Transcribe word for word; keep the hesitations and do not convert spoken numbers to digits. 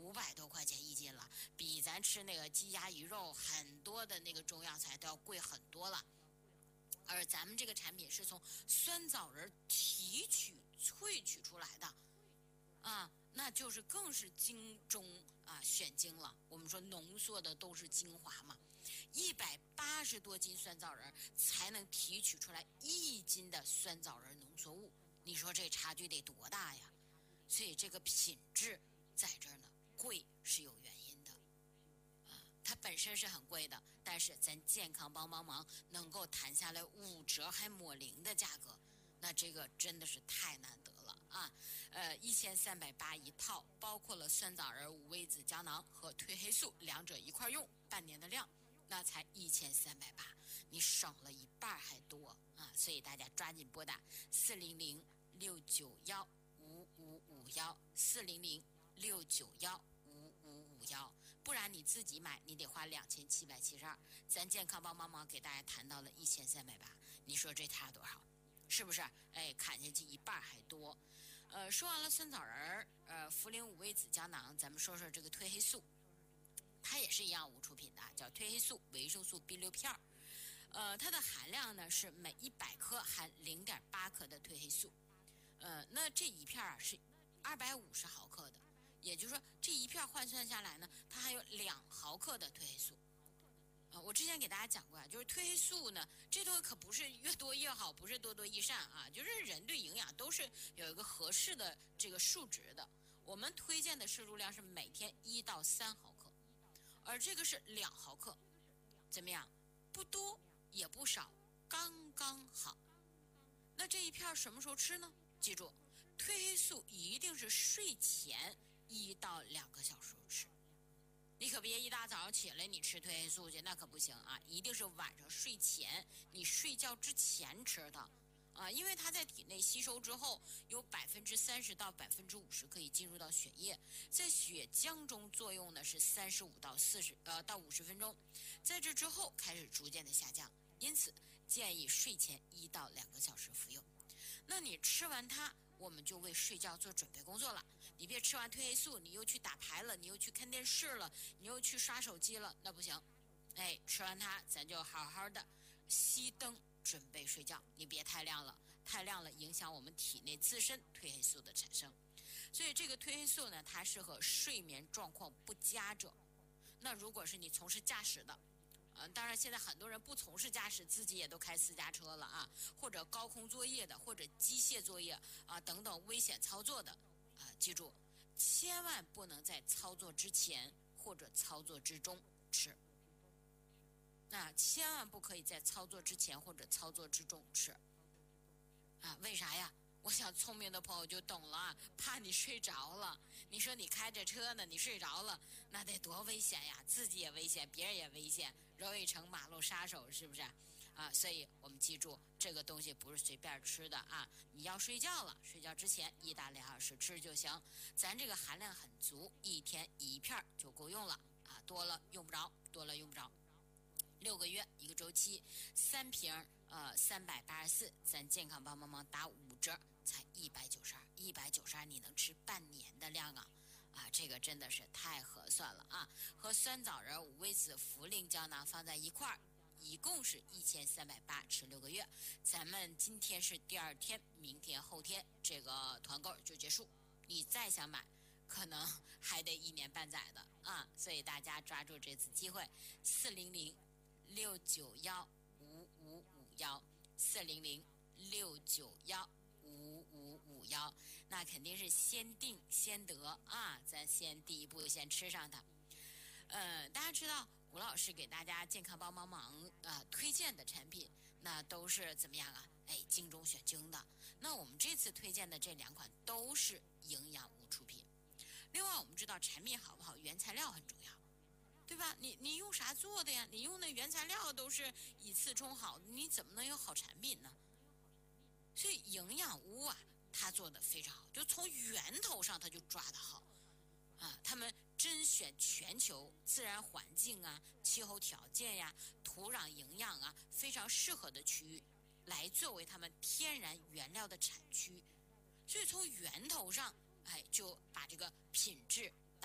五百多块钱一斤了，比咱吃那个鸡鸭鱼肉很多的那个中药材都要贵很多了。而咱们这个产品是从酸枣仁提取萃取出来的啊，那就是更是精中啊选精了。我们说浓缩的都是精华嘛，一百八十多斤酸枣仁才能提取出来一斤的酸枣仁浓缩物，你说这差距得多大呀？所以这个品质在这儿呢，贵是有原因的啊，它本身是很贵的，但是咱健康帮帮忙能够谈下来五折还抹零的价格，那这个真的是太难得了啊！呃，一千三百八一套，包括了酸枣仁、五味子胶囊和褪黑素两者一块用，半年的量，那才一千三百八，你省了一半还多啊！所以大家抓紧拨打四零零六九幺五五五幺四零零六九幺五五五幺，不然你自己买你得花两千七百七十二，咱健康帮帮忙给大家谈到了一千三百八，你说这差多少？是不是？哎，砍下去一半还多。呃，说完了酸枣仁，呃，茯苓五味子胶囊，咱们说说这个褪黑素，它也是一样无出品的，叫褪黑素维生素 B 六片儿。呃，它的含量呢是每一百克含零点八克的褪黑素。呃，那这一片啊是二百五十毫克的，也就是说这一片换算下来呢，它还有两毫克的褪黑素。呃，我之前给大家讲过啊，就是褪黑素呢，这东西可不是越多越好，不是多多益善啊，就是人对营养都是有一个合适的这个数值的。我们推荐的摄入量是每天一到三毫克，而这个是两毫克，怎么样？不多也不少，刚刚好。那这一片什么时候吃呢？记住，褪黑素一定是睡前一到两个小时吃。你可别一大早上起来你吃褪黑素去，那可不行啊！一定是晚上睡前，你睡觉之前吃的啊，因为它在体内吸收之后，有百分之三十到百分之五十可以进入到血液，在血浆中作用呢是三十五到四十呃到五十分钟，在这之后开始逐渐的下降，因此建议睡前一到两个小时服用。那你吃完它，我们就为睡觉做准备工作了。你别吃完褪黑素，你又去打牌了，你又去看电视了，你又去刷手机了，那不行。哎，吃完它，咱就好好的熄灯准备睡觉。你别太亮了，太亮了影响我们体内自身褪黑素的产生。所以这个褪黑素呢，它适合睡眠状况不佳者。那如果是你从事驾驶的，嗯、呃，当然现在很多人不从事驾驶，自己也都开私家车了啊，或者高空作业的，或者机械作业啊等等危险操作的啊，记住，千万不能在操作之前或者操作之中吃。那千万不可以在操作之前或者操作之中吃啊？为啥呀？我想聪明的朋友就懂了，怕你睡着了。你说你开着车呢，你睡着了，那得多危险呀！自己也危险，别人也危险，容易成马路杀手，是不是？啊，所以我们记住，这个东西不是随便吃的啊！你要睡觉了，睡觉之前一到两小时吃就行。咱这个含量很足，一天一片就够用了啊，多了用不着，多了用不着。六个月一个周期，三瓶呃三百八十四，咱健康帮帮忙打五折，才一百九十二，一百九十二你能吃半年的量啊！啊，这个真的是太合算了啊！和酸枣仁、五味子、茯苓胶囊放在一块儿，一共是一千三百八，吃六个月。咱们今天是第二天，明天后天这个团购就结束，你再想买，可能还得一年半载的啊！所以大家抓住这次机会，四零零六九幺五五五幺四零零六九幺五五五幺，那肯定是先定先得啊！咱先第一步先吃上它。呃，大家知道吴老师给大家健康帮帮忙啊、呃、推荐的产品，那都是怎么样啊？哎，精中选精的。那我们这次推荐的这两款都是营养无出品。另外，我们知道产品好不好，原材料很重要。对吧？你你用啥做的呀？你用的原材料都是以次充好，你怎么能有好产品呢？所以营养屋啊，它做的非常好，就从源头上它就抓得好啊。他们甄选全球自然环境啊、气候条件呀、土壤营养啊非常适合的区域，来作为他们天然原料的产区。所以从源头上，哎，就把这个品质